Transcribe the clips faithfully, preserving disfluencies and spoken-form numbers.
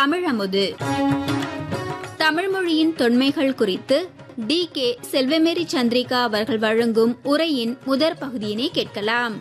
தமிழமுது. தமிழ் மொழியின் தொன்மைகள் குறித்து D K Selvamary Chandrika அவர்கள் வழங்கும் உரையின் முதற் பகுதியினை கேட்கலாம்.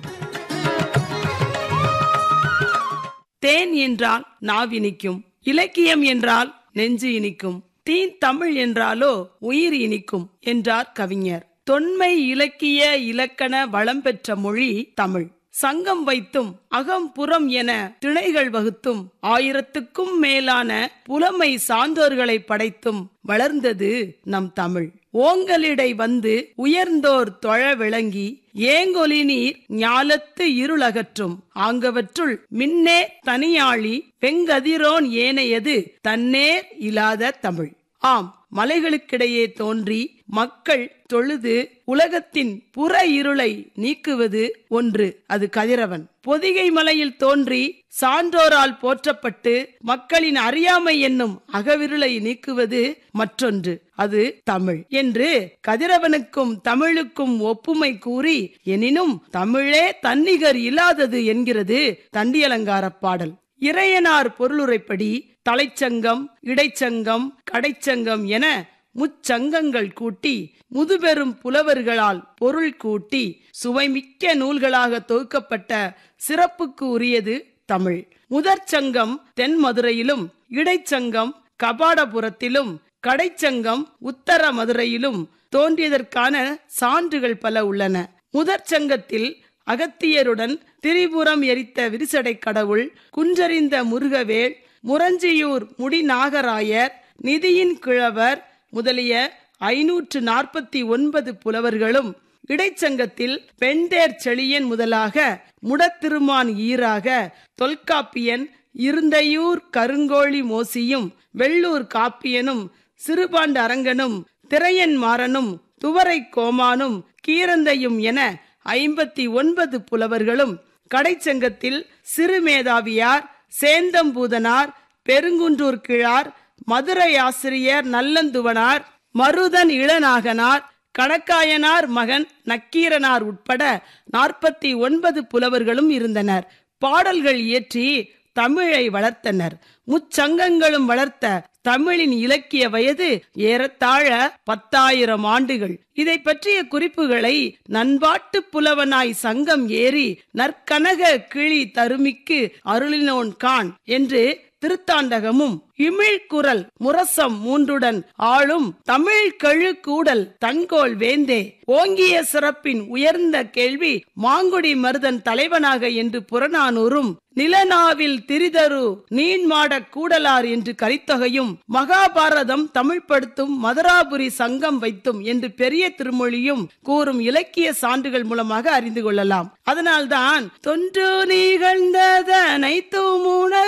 தேன் என்றால் நாவினிக்கும், இலக்கியம் என்றால் நெஞ்சு இனிக்கும், தீன் தமிழ் என்றாலோ உயிர் இனிக்கும் என்றார் கவிஞர். தொன்மை இலக்கிய இலக்கண வளம் பெற்ற மொழி தமிழ். சங்கம் வைத்தும் அகம் புறம் என திணைகள் வகுத்தும் ஆயிரத்துக்கும் மேலான புலமை சான்றோர்களை படைத்தும் வளர்ந்தது நம் தமிழ். ஓங்கலிடை வந்து உயர்ந்தோர் தொழ விளங்கி ஏங்கொலி நீர் ஞாலத்து இருளகற்றும் ஆங்கவற்றுள் மின்னே தனியாழி வெங்கதிரோன் ஏனையது தன்னேர் இலாத தமிழ். ஆம், மலைகளுக்கிடையே தோன்றி மக்கள் தொழுது உலகத்தின் புற இருளை நீக்குவது ஒன்று, அது கதிரவன். பொதிகை மலையில் தோன்றி சான்றோரால் போற்றப்பட்டு மக்களின் அறியாமை என்னும் அகவிருளை நீக்குவது மற்றொன்று, அது தமிழ் என்று கதிரவனுக்கும் தமிழுக்கும் ஒப்புமை கூறி, எனினும் தமிழே தன்னிகர் இல்லாதது என்கிறது தண்டியலங்கார பாடல். இறையனார் பொருளுரைப்படி தலைச்சங்கம், இடைச்சங்கம், கடைச்சங்கம் என முச்சங்கங்கள் கூட்டி முதுபெரும் புலவர்களால் பொருள் கூட்டி சுவைமிக்க நூல்களாக தொகுக்கப்பட்ட சிறப்புக்கு உரியது தமிழ். முதற் சங்கம் தென் மதுரையிலும், இடைச்சங்கம் கபாடபுரத்திலும், கடைச்சங்கம் உத்தர மதுரையிலும் தோன்றியதற்கான சான்றுகள் பல உள்ளன. முதற் சங்கத்தில் அகத்தியருடன் திரிபுரம் எரித்த விரிசடை கடவுள், குன்றறிந்த முருகவேள், முரஞ்சியூர் முடிநாகராயர், நிதியின் கிழவர் முதலிய ஐநூற்று நாற்பத்தி ஒன்பது புலவர்களும், இடைச்சங்கத்தில் பெண்டேர் செழியன் முதலாக முடத்திருமான் ஈராக தொல்காப்பியன், இருந்தையூர் கருங்கோழி மோசியும், வெள்ளூர் காப்பியனும், சிறுபாண்ட அரங்கனும், திரையன் மாறனும், துவரை கோமானும், கீரந்தையும் என ஐம்பத்தி ஒன்பது புலவர்களும், கடைச்சங்கத்தில் சிறுமேதாவியார், சேந்தம்பூதனார், பெருங்குன்றூர் கிழார், மதுரை ஆசிரியர் நல்லந்துவனார், மருதன் இளநாகனார், கணக்காயனார் மகன் நக்கீரனார் உட்பட நாற்பத்தி ஒன்பது புலவர்களும் இருந்தனர். பாடல்கள் இயற்றி தமிழை வளர்த்தனர். முச்சங்கங்களும் வளர்த்த தமிழின் இலக்கிய வயது ஏறத்தாழ பத்தாயிரம் ஆண்டுகள். இதை பற்றிய குறிப்புகளை நண்பாட்டு புலவனாய் சங்கம் ஏறி நற்கனக கிளி தருமிக்கு அருளினோன் கான் என்று திருத்தாண்டகமும், இமிழ்குரல் முரசம் மூன்றுடன் ஆளும் தமிழ் கழு கூடல் தன்கோல் வேந்தே ஓங்கிய சிறப்பின் உயர்ந்த கேள்வி மாங்குடி மருதன் தலைவனாக என்று புறநானூறும், நிலநாவில் திரிதரு நீண்மாட கூடலார் என்று கரித்தொகையும், மகாபாரதம் தமிழ்படுத்தும் மதுராபுரி சங்கம் வைத்தும் என்று பெரிய திருமொழியும் கூறும் இலக்கிய சான்றுகள் மூலமாக அறிந்து கொள்ளலாம். அதனால்தான் தொன்று நிகழ்ந்ததனை தூமுண